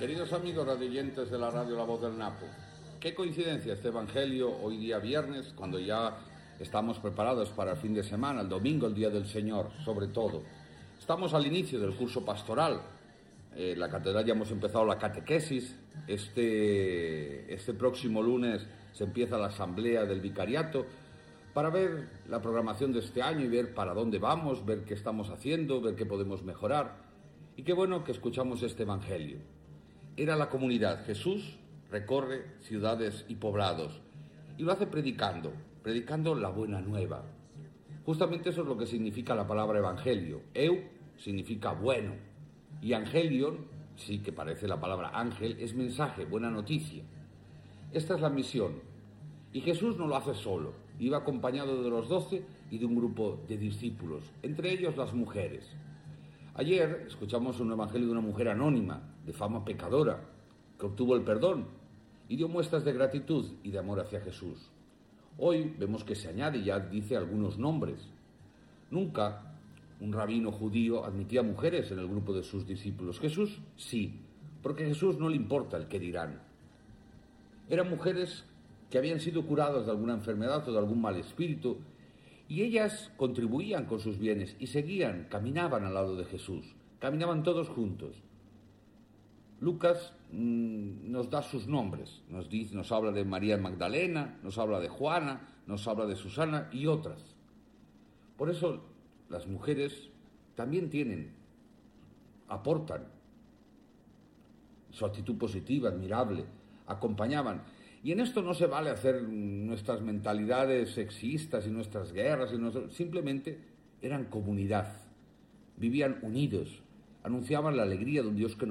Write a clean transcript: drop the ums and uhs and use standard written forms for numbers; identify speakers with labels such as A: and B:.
A: Queridos amigos radioyentes de la radio La Voz del Napo, qué coincidencia este evangelio hoy día viernes, cuando ya estamos preparados para el fin de semana, el domingo, el Día del Señor, sobre todo. Estamos al inicio del curso pastoral. La catedral ya hemos empezado la catequesis. Este próximo lunes se empieza la asamblea del vicariato para ver la programación de este año y ver para dónde vamos, ver qué estamos haciendo, ver qué podemos mejorar. Y qué bueno que escuchamos este evangelio. Era la comunidad. Jesús recorre ciudades y poblados y lo hace predicando la buena nueva. Justamente eso es lo que significa la palabra evangelio. Eu significa bueno y angelion, sí que parece la palabra ángel, es mensaje, buena noticia. Esta es la misión. Y Jesús no lo hace solo, iba acompañado de los 12 y de un grupo de discípulos, entre ellos las mujeres. Ayer escuchamos un evangelio de una mujer anónima, de fama pecadora, que obtuvo el perdón y dio muestras de gratitud y de amor hacia Jesús. Hoy vemos que se añade y ya dice algunos nombres. Nunca un rabino judío admitía mujeres en el grupo de sus discípulos. Jesús sí, porque a Jesús no le importa el qué dirán. Eran mujeres que habían sido curadas de alguna enfermedad o de algún mal espíritu, y ellas contribuían con sus bienes y seguían, caminaban al lado de Jesús, caminaban todos juntos. Lucas nos da sus nombres, nos habla de María Magdalena, nos habla de Juana, nos habla de Susana y otras. Por eso las mujeres también aportan su actitud positiva, admirable, acompañaban. Y en esto no se vale hacer nuestras mentalidades sexistas y nuestras guerras, simplemente eran comunidad, vivían unidos, anunciaban la alegría de un Dios que nos